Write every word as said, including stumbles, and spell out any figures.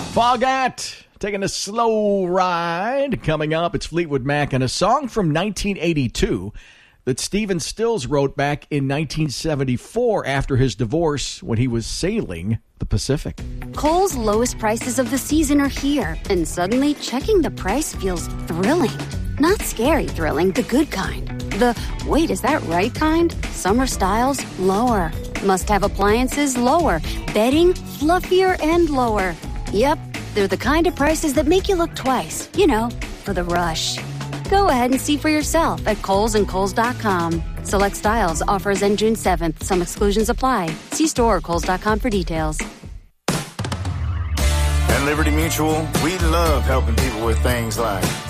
Foggett taking a slow ride. Coming up, it's Fleetwood Mac and a song from nineteen eighty-two that Stephen Stills wrote back in nineteen seventy-four after his divorce when he was sailing the Pacific. Kohl's lowest prices of the season are here, and suddenly checking the price feels thrilling. Not scary thrilling, the good kind. The, wait, is that right kind? Summer styles, lower. Must-have appliances, lower. Bedding, fluffier and lower. Yep, they're the kind of prices that make you look twice. You know, for the rush. Go ahead and see for yourself at Kohl's and Kohl's dot com. Select styles, offers end June seventh. Some exclusions apply. See store or Kohl's dot com for details. At Liberty Mutual, we love helping people with things like